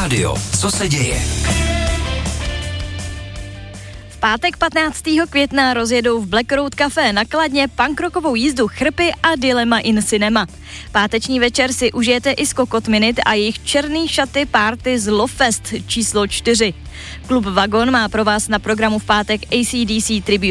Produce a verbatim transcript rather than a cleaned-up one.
rádio, co se děje? V pátek patnáctého května rozjedou v Black Road Café na Kladně punkrockovou jízdu Chrpy a Dilema in Cinema. Páteční večer si užijete i Skokot Minit a jejich černý šaty party z Lovefest číslo čtyři. Klub Vagon má pro vás na programu v pátek A C D C Tribute